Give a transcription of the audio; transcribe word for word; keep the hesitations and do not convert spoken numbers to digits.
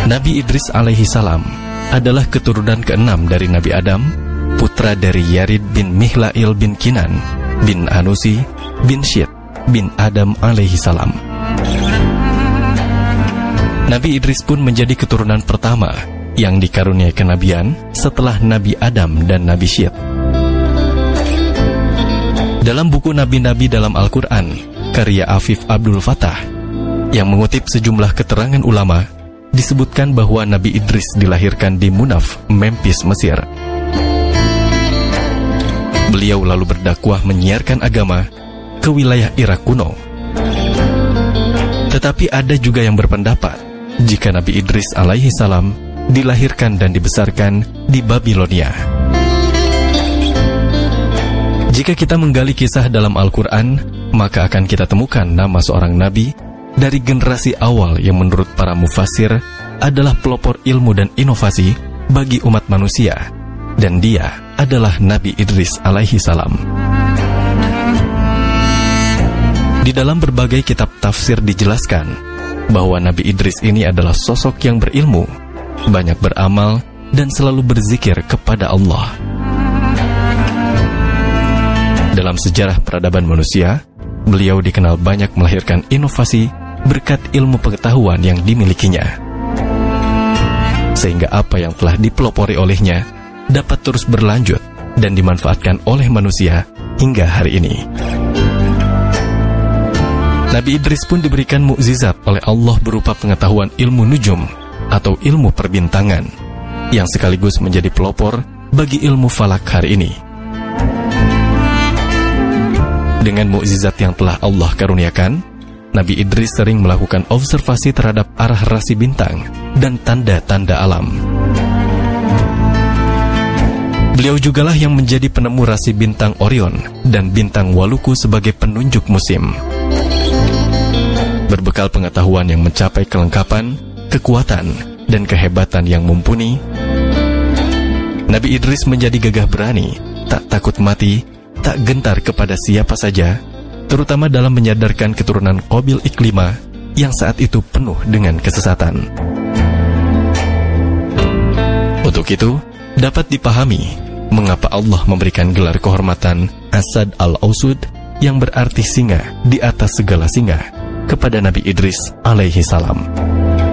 Nabi Idris alaihi salam adalah keturunan keenam dari Nabi Adam, putra dari Yarid bin Mihlail bin Kinan bin Anusi bin Syed bin Adam alaihi salam. Nabi Idris pun menjadi keturunan pertama yang dikaruniai kenabian setelah Nabi Adam dan Nabi Syed. Dalam buku Nabi-Nabi dalam Al-Quran, karya Afif Abdul Fattah, yang mengutip sejumlah keterangan ulama, disebutkan bahwa Nabi Idris dilahirkan di Munaf, Memphis, Mesir. Beliau lalu berdakwah menyiarkan agama ke wilayah Irak kuno. Tetapi ada juga yang berpendapat jika Nabi Idris alaihi salam dilahirkan dan dibesarkan di Babilonia. Jika kita menggali kisah dalam Al-Quran, maka akan kita temukan nama seorang nabi dari generasi awal yang menurut para mufassir adalah pelopor ilmu dan inovasi bagi umat manusia, dan dia adalah Nabi Idris alaihi salam. Di dalam berbagai kitab tafsir dijelaskan bahwa Nabi Idris ini adalah sosok yang berilmu, banyak beramal, dan selalu berzikir kepada Allah. Dalam sejarah peradaban manusia, beliau dikenal banyak melahirkan inovasi berkat ilmu pengetahuan yang dimilikinya, sehingga apa yang telah dipelopori olehnya dapat terus berlanjut dan dimanfaatkan oleh manusia hingga hari ini. Nabi Idris pun diberikan mukjizat oleh Allah berupa pengetahuan ilmu nujum atau ilmu perbintangan, yang sekaligus menjadi pelopor bagi ilmu falak hari ini. Dengan mukjizat yang telah Allah karuniakan, Nabi Idris sering melakukan observasi terhadap arah rasi bintang dan tanda-tanda alam. Beliau jugalah yang menjadi penemu rasi bintang Orion dan bintang Waluku sebagai penunjuk musim. Berbekal pengetahuan yang mencapai kelengkapan, kekuatan, dan kehebatan yang mumpuni, Nabi Idris menjadi gagah berani, tak takut mati, tak gentar kepada siapa saja, terutama dalam menyadarkan keturunan Qabil Iklima yang saat itu penuh dengan kesesatan. Untuk itu, dapat dipahami mengapa Allah memberikan gelar kehormatan Asad al-Ausud, yang berarti singa di atas segala singa, kepada Nabi Idris alaihi salam.